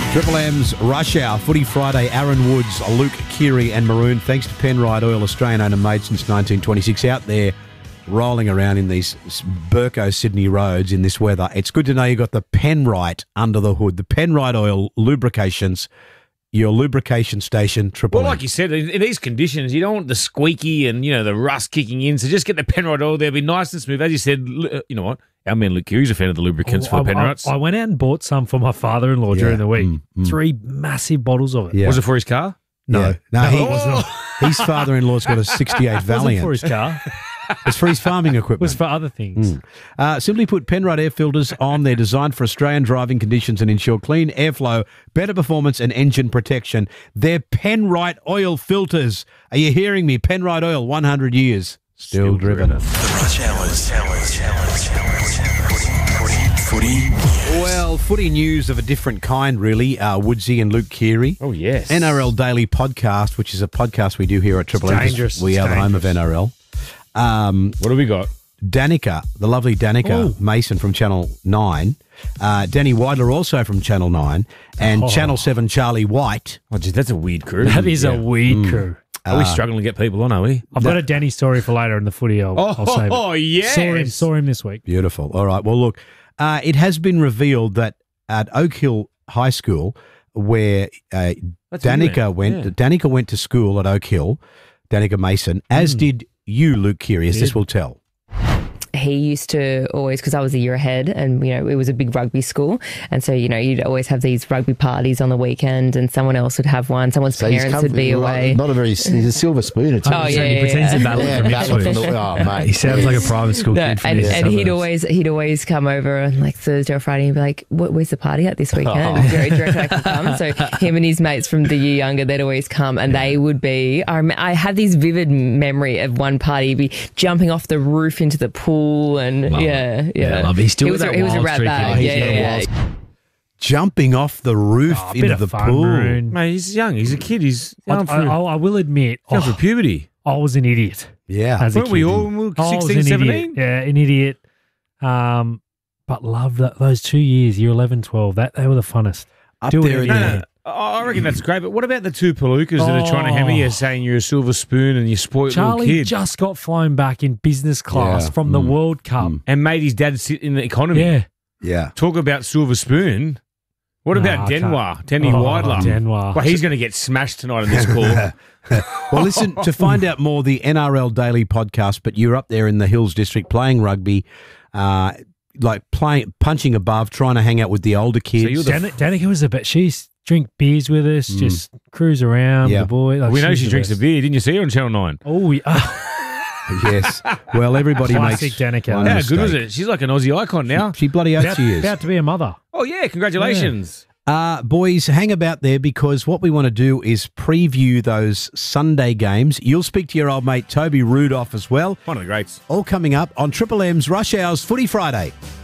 Triple M's Rush Hour, Footy Friday, Aaron Woods, Luke Keary and Maroon. Thanks to Penrite Oil, Australian owner made since 1926. Out there rolling around in these Burko Sydney roads in this weather. It's good to know you got the Penrite under the hood. The Penrite Oil lubrications, your lubrication station, Triple M. Well, like you said, in these conditions, you don't want the squeaky and, the rust kicking in. So just get the Penrite Oil there. Be nice and smooth. As you said, you know what? Our man Luke Keary's a fan of the lubricants for the Penrites. I went out and bought some for my father-in-law during the week. 3 massive bottles of it. Yeah. Was it for his car? No. His father-in-law's got a 68 Valiant. It wasn't for his car. It's for his farming equipment. It was for other things. Simply put, Penrite air filters on. They're designed for Australian driving conditions and ensure clean airflow, better performance and engine protection. They're Penrite oil filters. Are you hearing me? Penrite oil, 100 years. Still driven. The Rush Hours. Footy. Well, footy news of a different kind, really. Woodsy and Luke Keary. Oh, yes. NRL Daily Podcast, which is a podcast we do here at Triple M. dangerous. We are the home of NRL. What do we got? Danica, the lovely Danica Mason from Channel 9. Danny Weidler also from Channel 9. And Channel 7 Charlie White. Oh, geez, that's a weird crew. That is a weird crew. Are we struggling to get people on, are we? I've got a Danny story for later in the footy. I'll save it. Oh, yes. Saw him this week. Beautiful. All right. Well, look, it has been revealed that at Oak Hill High School, where Danica went to school at Oak Hill, Danica Mason, as did you, Luke Keary, as this will tell. He used to always, because I was a year ahead and, it was a big rugby school. And so, you'd always have these rugby parties on the weekend and someone else would have one. Someone's parents would be away. He's a silver spoon. He pretends to battle mate. He sounds like a private school kid from and he'd always come over on like Thursday or Friday and be like, where's the party at this weekend? Do you reckon I can come? So him and his mates from the year younger, they'd always come and they would be, I have this vivid memory of one party be jumping off the roof into the pool. And love it. He's still he was a rat bag. Jumping off the roof into the pool. Maroon. Mate, he's young. He's a kid. He's young I will admit, for puberty. I was an idiot. Yeah. As a Weren't we kid. all when we were I was 16, an 17? idiot. Yeah, an idiot. But loved those 2 years, year 11, 12. They were the funnest. Up Do there it in every the- day. I reckon that's great, but what about the two Palookas that are trying to hammer you, saying you're a silver spoon and you spoiled little Charlie kid? just got flown back in business class from the World Cup. And made his dad sit in the economy. Yeah. Yeah. Talk about silver spoon. What about Denwa? Denny Weidler. Denwa. Well, he's going to get smashed tonight in this call. Well, listen, to find out more, the NRL Daily Podcast, but you're up there in the Hills District playing rugby, punching above, trying to hang out with the older kids. Danica was she's drink beers with us, just cruise around with the boy. We know she's she the drinks a best. beer. Didn't you see her on Channel 9? Oh, Yes. Well, everybody Classic makes Danica. one How mistake. good was it? She's like an Aussie icon now. She bloody oath she is. about to be a mother. Oh, yeah. Congratulations. Boys, hang about there because what we want to do is preview those Sunday games. You'll speak to your old mate Toby Rudolph as well. One of the greats. All coming up on Triple M's Rush Hours Footy Friday.